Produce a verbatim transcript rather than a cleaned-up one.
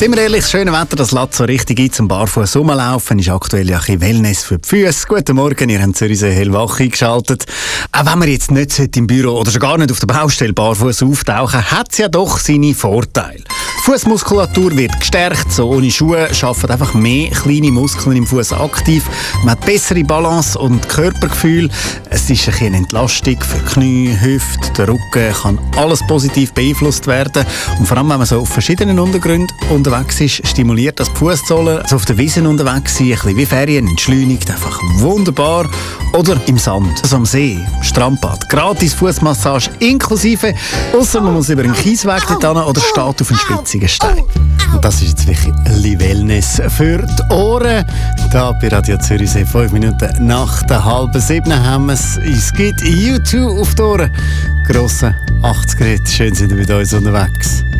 Sind wir ehrlich, das schöne Wetter, das lädt so richtig ein zum Barfuß rumlaufen, ist aktuell ja ein bisschen Wellness für die Füße. Guten Morgen, ihr habt Zürichsee hellwach eingeschaltet. Auch wenn man jetzt nicht im Büro oder schon gar nicht auf der Baustelle barfuß auftauchen, hat es ja doch seine Vorteile. Die Fußmuskulatur wird gestärkt, so ohne Schuhe arbeiten einfach mehr kleine Muskeln im Fuß aktiv. Man hat bessere Balance und Körpergefühl. Es ist ein bisschen eine Entlastung für die Knie, Hüfte, den Rücken, kann alles positiv beeinflusst werden. Und vor allem, wenn man so auf verschiedenen Untergründen unterwegs ist, stimuliert das die Fußsohlen. Also auf der Wiese unterwegs sein, ein bisschen wie Ferien, entschleunigt, einfach wunderbar. Oder im Sand, also am See, Strandbad, gratis Fußmassage inklusive, ausser man muss über einen Kiesweg dorthin oder steht auf einen spitzigen Stein. Und das ist jetzt wirklich ein Wellness für die Ohren. Da bei Radio Zürichsee, fünf Minuten nach der halben sieben haben wir es. Es gibt U zwei auf die Ohren. Grosse achtziger Hit, schön sind wir mit uns unterwegs.